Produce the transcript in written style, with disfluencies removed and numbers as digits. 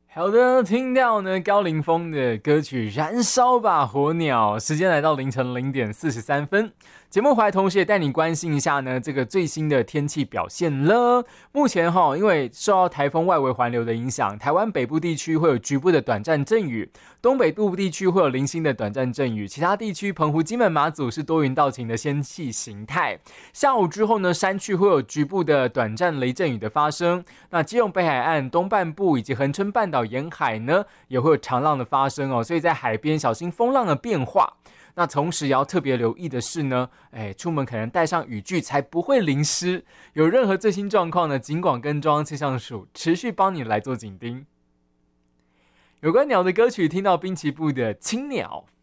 好的，听到呢高凌风的歌曲《燃烧吧火鸟》，时间来到凌晨0:43。节目回来同时也带你关心一下呢这个最新的天气表现了。目前因为受到台风外围环流的影响，台湾北部地区会有局部的短暂阵雨，东北部地区会有零星的短暂阵雨，其他地区澎湖、金门、马祖是多云到晴的天气形态。下午之后呢，山区会有局部的短暂雷阵雨的发生。那基隆北海岸东半部以及恒春半岛沿海呢，也会有长浪的发生哦，所以在海边小心风浪的变化。那同时也要特别留意的是呢，出门可能带上雨具才不会淋湿。有任何最新状况呢，尽管跟中央气象署持续帮你来做紧盯。有关鸟的歌曲，听到滨崎步的《青鸟》。